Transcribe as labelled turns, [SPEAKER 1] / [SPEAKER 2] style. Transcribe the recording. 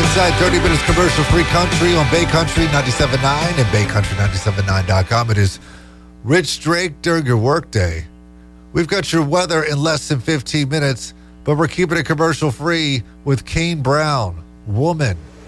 [SPEAKER 1] inside 30 minutes commercial-free country on Bay Country 97.9 and BayCountry979.com. It is Rich Drake during your workday. We've got your weather in less than 15 minutes, but we're keeping it commercial-free with Kane Brown, Woman.